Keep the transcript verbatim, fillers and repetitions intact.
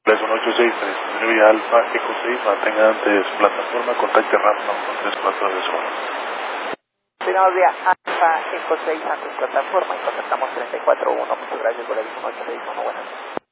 Es uno ocho seis tres, Vía Alfa Eco seis, mantenga antes plataforma, contacte rápido con tres cuatro de zona. Tenemos vía Alfa Eco seis antes plataforma y contactamos treinta y cuatro uno. Muchas gracias por el uno ocho seis uno. Buenas.